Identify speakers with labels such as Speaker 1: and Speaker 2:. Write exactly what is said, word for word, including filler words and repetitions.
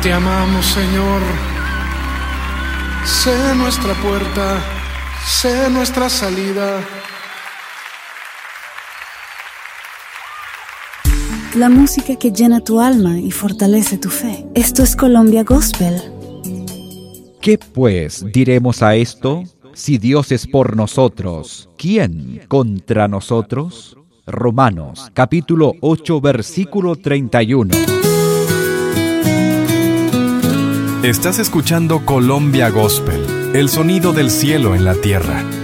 Speaker 1: Te amamos, Señor. Sé nuestra puerta, sé nuestra salida.
Speaker 2: La música que llena tu alma y fortalece tu fe. Esto es Colombia Gospel.
Speaker 3: ¿Qué pues diremos a esto? Si Dios es por nosotros, ¿quién contra nosotros? Romanos, capítulo ocho, versículo treinta y uno.
Speaker 4: Estás escuchando Colombia Gospel, el sonido del cielo en la tierra.